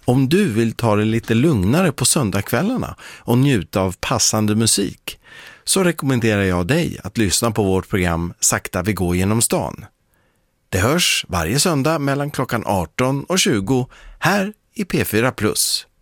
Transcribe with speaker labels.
Speaker 1: Om du vill ta det lite lugnare på söndagskvällarna och njuta av passande musik så rekommenderar jag dig att lyssna på vårt program Sakta vi går genom stan. Det hörs varje söndag mellan klockan 18 och 20 här i P4+.